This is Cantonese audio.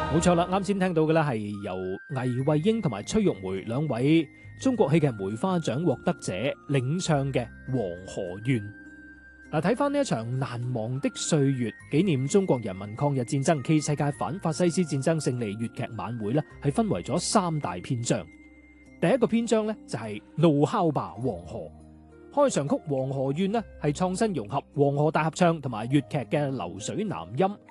冇錯啦，啱先聽到嘅咧係由倪惠英同埋崔玉梅兩位中國戲劇梅花獎獲得者領唱嘅《黃河怨》。嗱，睇翻呢一場難忘的歲月，紀念中國人民抗日戰爭暨世界反法西斯戰爭勝利粵劇晚會咧，係分為咗3大篇章。第一個篇章咧就係怒哮吧黃河，開場曲《黃河怨》呢係創新融合黃河大合唱同埋粵劇嘅流水南音。